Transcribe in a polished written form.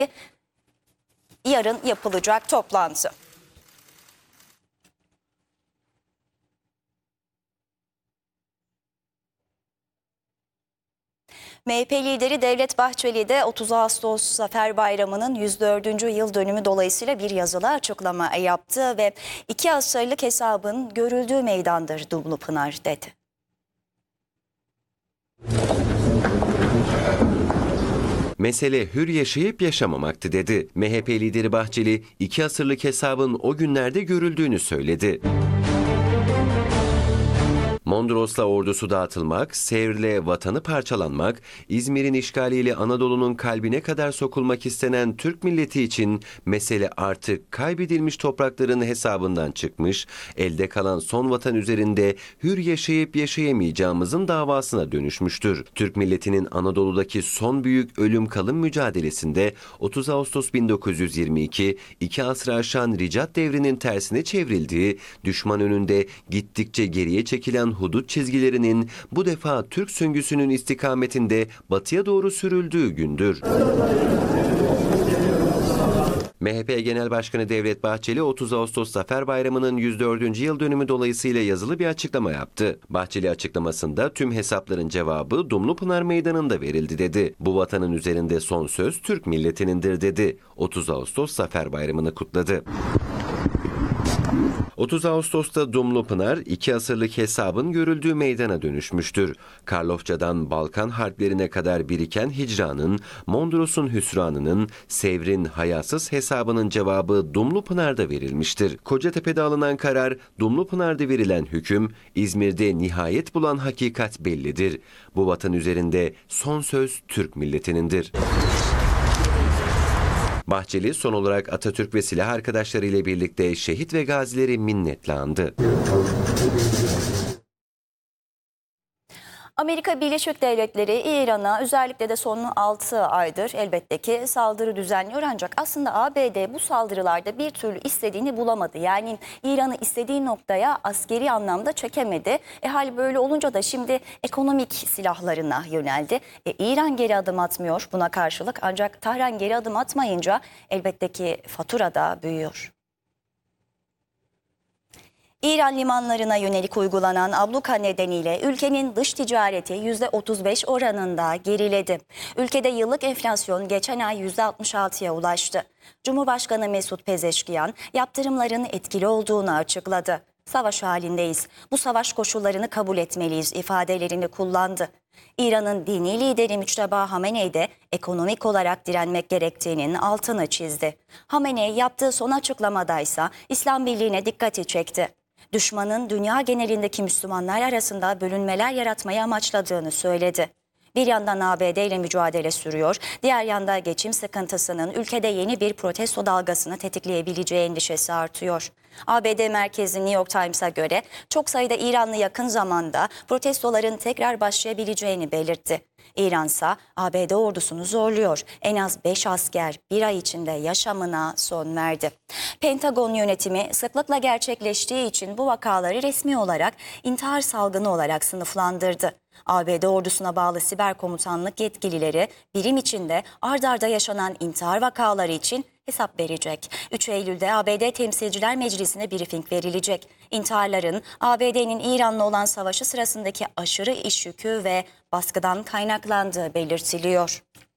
yarın yapılacak toplantı. MHP lideri Devlet Bahçeli de 30 Ağustos Zafer Bayramı'nın 104. yıl dönümü dolayısıyla bir yazılı açıklama yaptı ve 2 asırlık hesabın görüldüğü meydandır Dumlupınar dedi. Mesele hür yaşayıp yaşamamaktı dedi. MHP lideri Bahçeli 2 asırlık hesabın o günlerde görüldüğünü söyledi. Mondros'la ordusu dağıtılmak, Sevr'le vatanı parçalanmak, İzmir'in işgaliyle Anadolu'nun kalbine kadar sokulmak istenen Türk milleti için mesele artık kaybedilmiş toprakların hesabından çıkmış, elde kalan son vatan üzerinde hür yaşayıp yaşayamayacağımızın davasına dönüşmüştür. Türk milletinin Anadolu'daki son büyük ölüm kalım mücadelesinde 30 Ağustos 1922, 2 asrı aşan Ricat devrinin tersine çevrildiği, düşman önünde gittikçe geriye çekilen hudut çizgilerinin bu defa Türk söngüsünün istikametinde batıya doğru sürüldüğü gündür. MHP Genel Başkanı Devlet Bahçeli 30 Ağustos Zafer Bayramı'nın 104. yıl dönümü dolayısıyla yazılı bir açıklama yaptı. Bahçeli açıklamasında tüm hesapların cevabı Dumlupınar Meydanı'nda verildi dedi. Bu vatanın üzerinde son söz Türk milletinindir dedi. 30 Ağustos Zafer Bayramı'nı kutladı. 30 Ağustos'ta Dumlupınar 2 asırlık hesabın görüldüğü meydana dönüşmüştür. Karlofça'dan Balkan harplerine kadar biriken hicranın, Mondros'un hüsranının, Sevr'in hayasız hesabının cevabı Dumlupınar'da verilmiştir. Kocatepe'de alınan karar, Dumlupınar'da verilen hüküm, İzmir'de nihayet bulan hakikat bellidir. Bu vatan üzerinde son söz Türk milletinindir. Bahçeli son olarak Atatürk ve silah arkadaşları ile birlikte şehit ve gazileri minnetle andı. Amerika Birleşik Devletleri İran'a özellikle de son 6 aydır elbette ki saldırı düzenliyor, ancak aslında ABD bu saldırılarda bir türlü istediğini bulamadı. Yani İran'ı istediği noktaya askeri anlamda çekemedi. Hal böyle olunca da şimdi ekonomik silahlarına yöneldi. İran geri adım atmıyor buna karşılık, ancak Tahran geri adım atmayınca elbette ki fatura da büyüyor. İran limanlarına yönelik uygulanan abluka nedeniyle ülkenin dış ticareti %35 oranında geriledi. Ülkede yıllık enflasyon geçen ay %66'ya ulaştı. Cumhurbaşkanı Mesut Pezeşkiyan yaptırımların etkili olduğunu açıkladı. Savaş halindeyiz. Bu savaş koşullarını kabul etmeliyiz ifadelerini kullandı. İran'ın dini lideri Müçteba Hamenei de ekonomik olarak direnmek gerektiğinin altını çizdi. Hamenei yaptığı son açıklamadaysa İslam Birliği'ne dikkati çekti. Düşmanın dünya genelindeki Müslümanlar arasında bölünmeler yaratmayı amaçladığını söyledi. Bir yandan ABD ile mücadele sürüyor, diğer yanda geçim sıkıntısının ülkede yeni bir protesto dalgasını tetikleyebileceği endişesi artıyor. ABD merkezi New York Times'a göre çok sayıda İranlı yakın zamanda protestoların tekrar başlayabileceğini belirtti. İran ise ABD ordusunu zorluyor. En az 5 asker bir ay içinde yaşamına son verdi. Pentagon yönetimi sıklıkla gerçekleştiği için bu vakaları resmi olarak intihar salgını olarak sınıflandırdı. ABD ordusuna bağlı siber komutanlık yetkilileri birim içinde ard arda yaşanan intihar vakaları için hesap verecek. 3 Eylül'de ABD Temsilciler Meclisi'ne briefing verilecek. İntiharların ABD'nin İran'la olan savaşı sırasındaki aşırı iş yükü ve baskıdan kaynaklandığı belirtiliyor.